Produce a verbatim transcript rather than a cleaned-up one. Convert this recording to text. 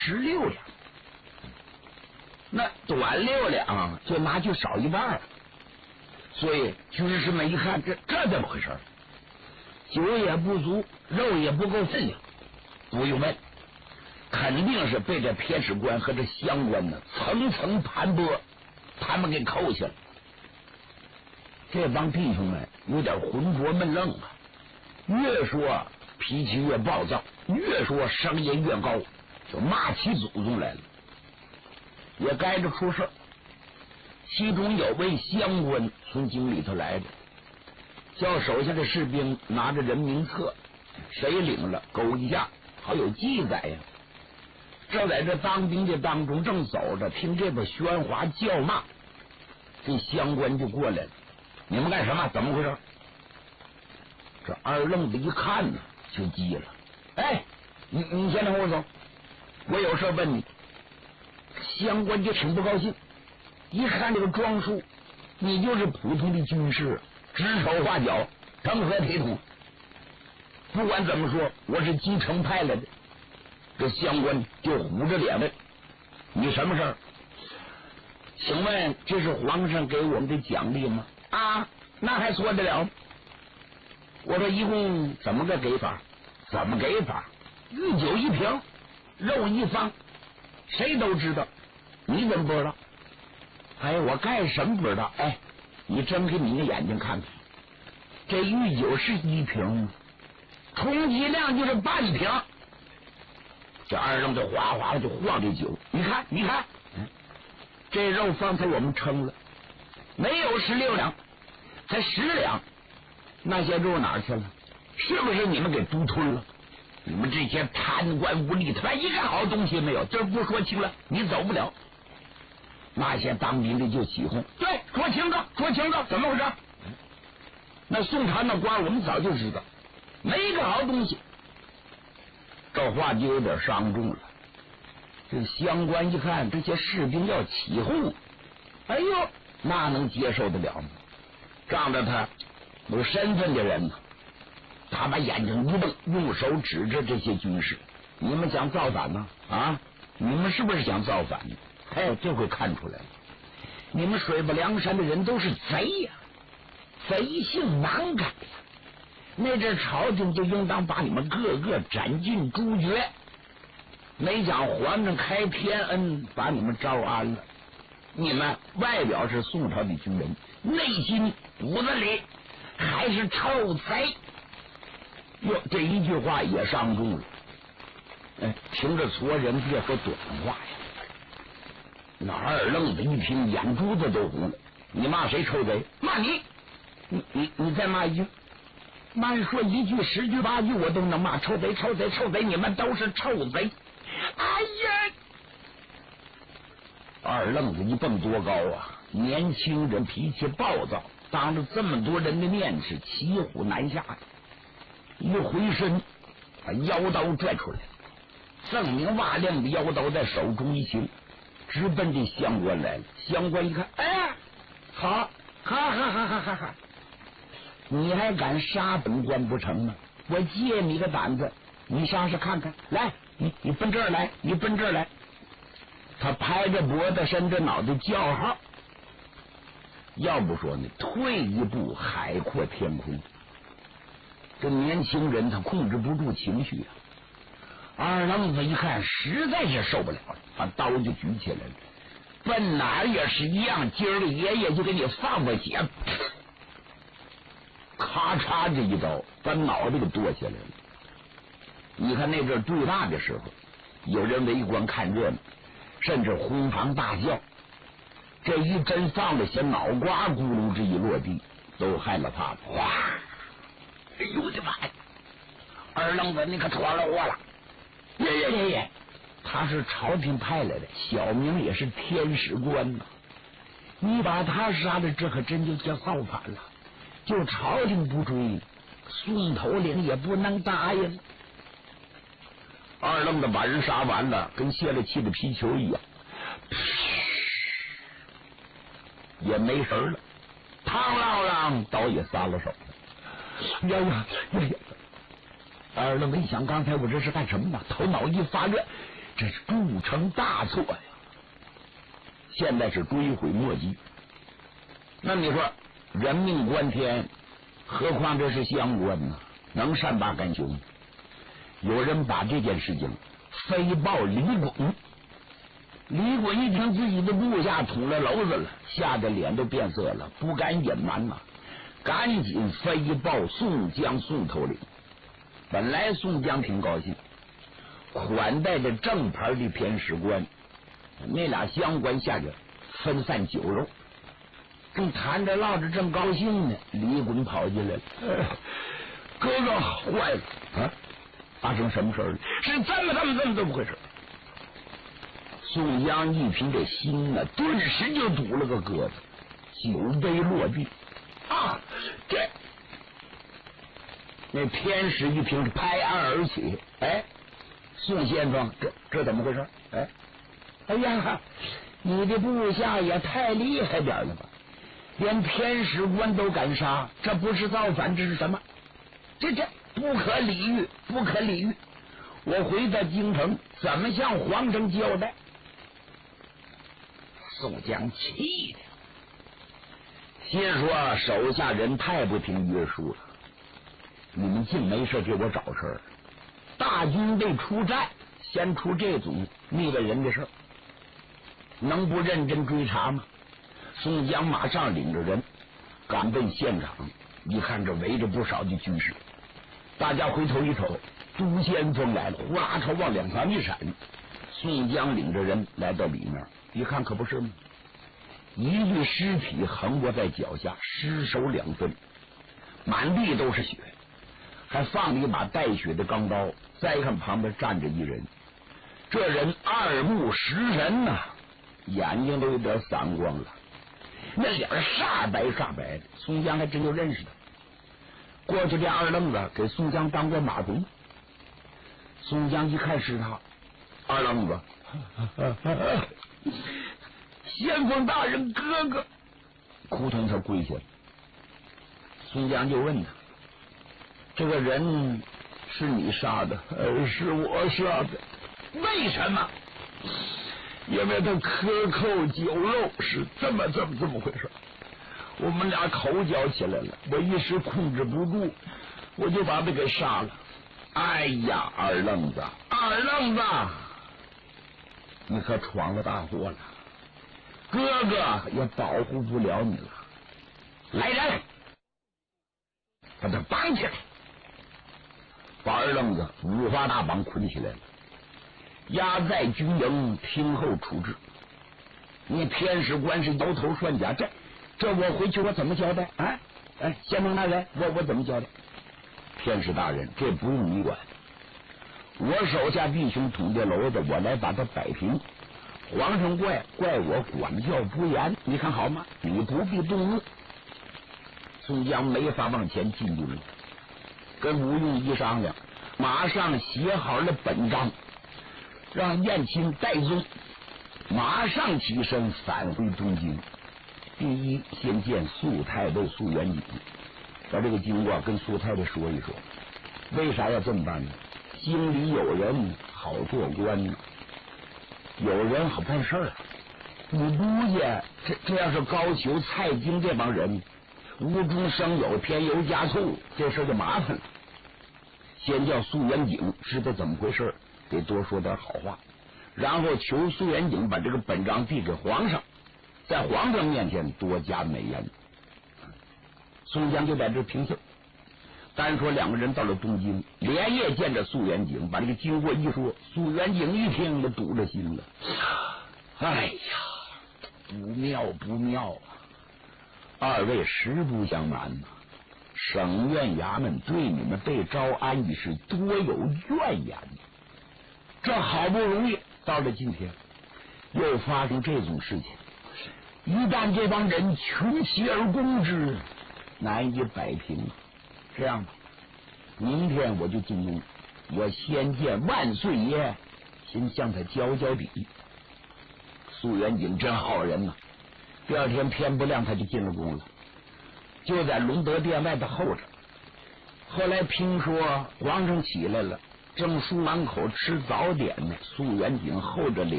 十六两，那短六两就拿去少一半了。所以军士们一看，这这怎么回事？酒也不足，肉也不够分量，不用问，肯定是被这撇使官和这乡官呢层层盘剥，他们给扣下了。这帮弟兄们有点浑浊闷愣啊，越说脾气越暴躁，越说声音越高，就骂起祖宗来了，也该着出事。其中有位乡官从井里头来的，叫手下的士兵拿着人名册，谁领了勾一下，好有记载呀。正在这当兵的当中正走着，听这边喧哗叫骂，这乡官就过来了，你们干什么？怎么回事？这二愣子一看呢，就急了，哎，你你先让我走，我有事问你。乡官就挺不高兴，一看这个装束，你就是普通的军士，指手画脚，成何体统？不管怎么说，我是京城派来的。这乡官就虎着脸问，你什么事儿？请问这是皇上给我们的奖励吗？啊，那还说得了？我说一共怎么个给法？怎么给法？御酒一瓶，肉一方，谁都知道，你怎么不知道？哎，我干什么不知道？哎，你睁开你的眼睛看看，这御酒是一瓶，充其量就是半瓶。这二愣子哗哗的就晃这酒，你看，你看，嗯，这肉方才我们称了，没有十六两，才十两，那些肉哪去了？是不是你们给独吞了？你们这些贪官污吏，他妈一个好东西没有，这不说清了，你走不了。那些当兵的就起哄，对，说清楚，说清楚，怎么回事？那宋朝那官我们早就知道，没一个好东西。这话就有点伤重了。这乡官一看这些士兵要起哄，哎呦，那能接受得了吗？仗着他有身份的人呢，他把眼睛一瞪，用手指着这些军士：“你们想造反吗？啊，你们是不是想造反？哎，这回看出来了，你们水泊梁山的人都是贼呀、啊，贼性难改呀。那这朝廷就应当把你们个个斩尽诛绝，没想皇上开天恩把你们招安了。你们外表是宋朝的军人，内心骨子里还是臭贼。哟，这一句话也伤重了。哎，听着矬人别说短话呀。那二愣子一听，眼珠子都红了。你骂谁臭贼？骂你！你你你再骂一句。慢说一句十句八句我都能骂，臭贼臭贼臭贼，你们都是臭贼！哎呀！二愣子一蹦多高啊！年轻人脾气暴躁，当着这么多人的面是骑虎难下。一回身，把腰刀拽出来，锃明瓦亮的腰刀在手中一擎，直奔这乡官来了。乡官一看，哎，好，哈哈哈哈哈哈！你还敢杀本官不成吗？我借你个胆子，你杀杀看看。来，你你奔这儿来，你奔这儿来。他拍着脖子，伸着脑袋叫号。要不说呢，退一步海阔天空。这年轻人他控制不住情绪啊。二愣子一看，实在是受不了了，把刀就举起来了。奔哪儿也是一样，今儿个爷爷就给你放过血。咔嚓，这一刀把脑袋给剁下来了。你看那阵对骂的时候，有人围观看热闹，甚至哄堂大笑。这一针放了些脑瓜咕噜这一落地，都害了怕了。哗！哎呦我的妈呀！二愣子，你可错了我了！爷爷爷爷，他是朝廷派来的，小名也是天使官呐。你把他杀了，这可真就叫造反了。就朝廷不追，宋头领也不能答应。二愣子把人杀完了，跟泄了气的皮球一样，也没神了。嘡啷啷，刀也撒了手了。呀呀呀呀！二愣子一想，刚才我这是干什么呢？头脑一发热， 这是铸成大错呀！现在是追悔莫及。那你说人命关天，何况这是相关呢？能善罢甘休？有人把这件事情飞报李衮，李衮一听自己的部下捅了娄子了，吓得脸都变色了，不敢隐瞒呐，赶紧飞报宋江宋头领。本来宋江挺高兴，款待着正牌的偏史官，那俩乡官下去分散酒肉，正谈着唠着正高兴呢，李衮跑进来了，呃、哥哥坏了啊！发生什么事儿了？是这么这么这么这么回事？宋江一凭这心呢，顿时就堵了个疙瘩，酒杯落地啊！这那偏使一听是拍案而起，哎，宋先生，这这怎么回事？哎，哎呀，你的部下也太厉害点了吧！连偏使官都敢杀，这不是造反，这是什么？这这不可理喻，不可理喻！我回到京城，怎么向皇上交代？宋江气的，心说手下人太不听约束了，你们竟没事给我找事儿。大军队出战，先出这种腻歪人的事儿，能不认真追查吗？宋江马上领着人赶奔现场，一看这围着不少的军士，大家回头一瞅，都先锋来了，呼啦朝往两旁一闪。宋江领着人来到里面，一看可不是吗？一具尸体横卧在脚下，尸首两分，满地都是血，还放了一把带血的钢刀。再一看旁边站着一人，这人二目食神呐、啊，眼睛都有点散光了，那脸煞白煞白的。宋江还真就认识他。过去这二愣子给宋江当过马童，宋江一看是他，二愣子，先锋大人哥哥，扑通他跪下了。宋江就问他，这个人是你杀的？呃，是我杀的。为什么？因为他克扣酒肉，是这么这么这么回事。我们俩口角起来了，我一时控制不住，我就把他给杀了。哎呀，二愣子，二愣子，你可闯了大祸了，哥哥也保护不了你了。来人，把他绑起来，把二愣子五花大绑捆起来了，押在军营听候处置。你偏使官是摇头算假，这这我回去我怎么交代啊？哎，先锋大人，我我怎么交代？偏使大人，这不用你管，我手下弟兄捅这娄子，我来把他摆平。皇上怪怪我管教不严，你看好吗？你不必动怒。宋江没法往前进军了，跟吴用一商量，马上写好了本章，让燕青带宗，马上起身返回东京。第一，先见苏太尉苏元景，把这个经过跟苏太尉说一说。为啥要这么办呢？心里有人好做官呢，有人好办事儿。你估计这这要是高俅、蔡京这帮人无中生有，添油加醋，这事就麻烦了。先叫苏元景知道怎么回事，得多说点好话，然后求苏元景把这个本章递给皇上，在皇上面前多加美言。宋江就在这平息。单说两个人到了东京，连夜见着苏元景，把这个经过一说，苏元景一听就堵了心了。哎呀，不妙不妙啊！二位实不相瞒呐，省院衙门对你们被招安一事多有怨言。这好不容易到了今天，又发生这种事情，一旦这帮人群起而攻之，难以摆平。这样吧，明天我就进宫，我先见万岁爷，先向他交交底。苏元景真好人呐、啊，第二天天不亮他就进了宫了，就在隆德殿外头候着。后来听说皇上起来了， 正书满口吃早点呢，苏元景厚着脸